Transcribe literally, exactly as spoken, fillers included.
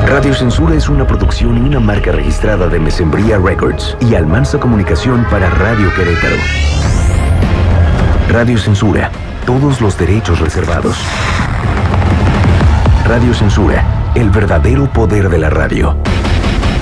Radio Censura es una producción y una marca registrada de Mesembría Records y Almanza Comunicación para Radio Querétaro. Radio Censura. Todos los derechos reservados. Radio Censura. El verdadero poder de la radio.